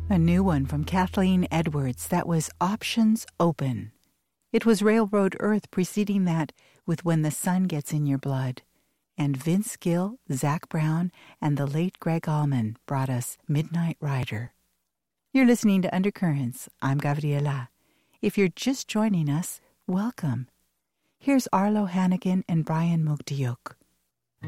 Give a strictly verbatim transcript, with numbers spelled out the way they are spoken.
A new one from Kathleen Edwards that was Options Open. It was Railroad Earth preceding that with When the Sun Gets in Your Blood. And Vince Gill, Zac Brown, and the late Greg Allman brought us Midnight Rider. You're listening to Undercurrents. I'm Gabriela. If you're just joining us, welcome. Here's Arlo Hannigan and Brian Mugdiuk.